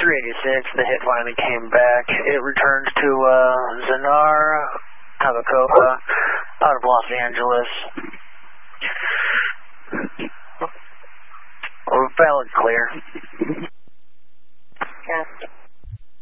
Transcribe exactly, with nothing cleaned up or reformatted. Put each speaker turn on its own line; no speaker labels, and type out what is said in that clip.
three eighty-six, the hit finally came back. It returns to uh, Zanar Tavacopa out of Los Angeles. Valid clear.
Yeah.